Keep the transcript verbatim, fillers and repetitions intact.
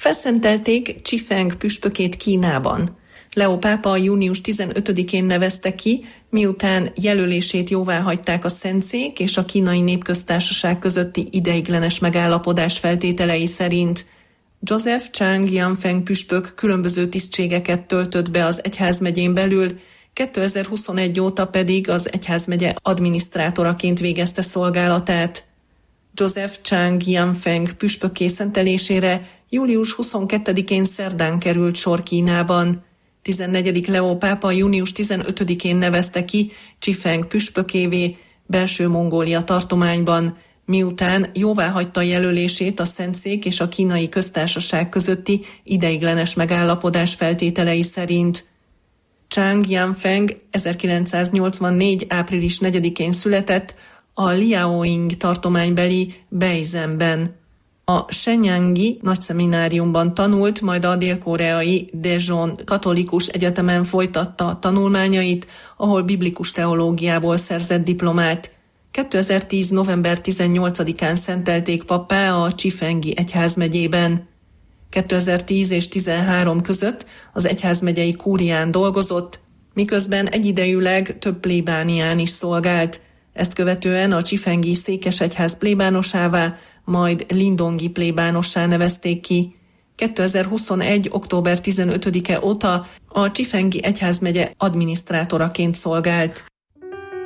Felszentelték Chifeng püspökét Kínában. Leo pápa június tizenötödikén nevezte ki, miután jelölését jóváhagyták a Szentszék és a Kínai Népköztársaság közötti ideiglenes megállapodás feltételei szerint. Joseph Chang Yanfeng püspök különböző tisztségeket töltött be az egyházmegyén belül, kétezer-huszonegy óta pedig az egyházmegye adminisztrátoraként végezte szolgálatát. Joseph Chang Yanfeng püspökké szentelésére július huszonkettedikén szerdán került sor Kínában. tizennegyedik Leo pápa június tizenötödikén nevezte ki Chifeng püspökévé Belső Mongólia tartományban, miután jóváhagyta jelölését a Szentszék és a Kínai Köztársaság közötti ideiglenes megállapodás feltételei szerint. Chang Yanfeng ezerkilencszáznyolcvannégy április negyedikén született a Liaoning tartománybeli Beizenben. A Shenyangji nagyszemináriumban tanult, majd a dél-koreai Daejeon katolikus egyetemen folytatta a tanulmányait, ahol biblikus teológiából szerzett diplomát. kétezer-tíz november tizennyolcadikán szentelték pappá a Chifengi egyházmegyében. kétezer-tíz és tizenhárom között az egyházmegyei kúrián dolgozott, miközben egyidejűleg több plébánián is szolgált. Ezt követően a Chifengi székesegyház plébánosává, majd lindongi plébánossá nevezték ki. kétezer-huszonegy október tizenötödike óta a Chifengi egyházmegye adminisztrátoraként szolgált.